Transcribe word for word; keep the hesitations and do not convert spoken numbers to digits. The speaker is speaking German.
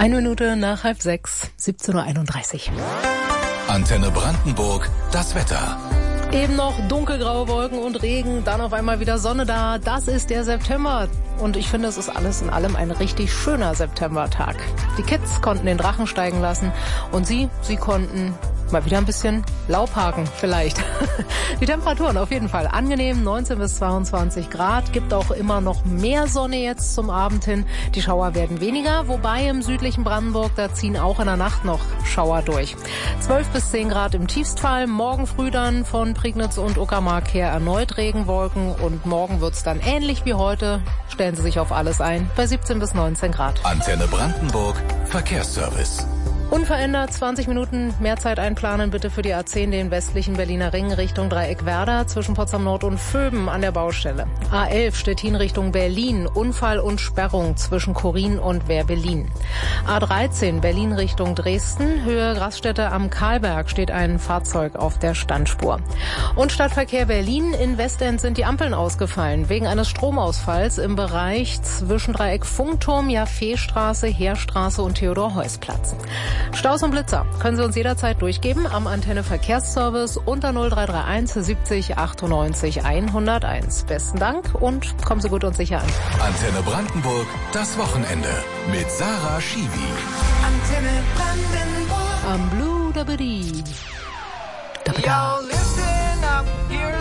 Eine Minute nach halb sechs, siebzehn Uhr einunddreißig. Antenne Brandenburg, das Wetter. Eben noch dunkelgraue Wolken und Regen, dann auf einmal wieder Sonne da. Das ist der September. Und ich finde, es ist alles in allem ein richtig schöner Septembertag. Die Kids konnten den Drachen steigen lassen und Sie, Sie konnten mal wieder ein bisschen Laub haken vielleicht. Die Temperaturen auf jeden Fall angenehm, neunzehn bis zweiundzwanzig Grad. Gibt auch immer noch mehr Sonne jetzt zum Abend hin. Die Schauer werden weniger, wobei im südlichen Brandenburg, da ziehen auch in der Nacht noch Schauer durch. zwölf bis zehn Grad im Tiefstfall. Morgen früh dann von Prignitz und Uckermark her erneut Regenwolken. Und morgen wird's dann ähnlich wie heute. Stellen Sie sich auf alles ein, bei siebzehn bis neunzehn Grad. Antenne Brandenburg, Verkehrsservice. Unverändert zwanzig Minuten mehr Zeit einplanen bitte für die A zehn, den westlichen Berliner Ring Richtung Dreieck-Werder zwischen Potsdam Nord und Vöben an der Baustelle. A elf Stettin Richtung Berlin, Unfall und Sperrung zwischen Chorin und Werbellin. A dreizehn Berlin Richtung Dresden, Höhe Grasstätte am Karlberg steht ein Fahrzeug auf der Standspur. Und Stadtverkehr Berlin, in Westend sind die Ampeln ausgefallen wegen eines Stromausfalls im Bereich zwischen Dreieck Funkturm, Jaffeestraße, Heerstraße und Theodor-Heuss-Platz. Staus und Blitzer können Sie uns jederzeit durchgeben am Antenne Verkehrsservice unter null drei drei eins siebzig achtundneunzig hunderteins. Besten Dank und kommen Sie gut und sicher an. Antenne Brandenburg, das Wochenende mit Sarah Schiwi. Antenne Brandenburg. Am Blue Dabidi. Yo, listen up, here's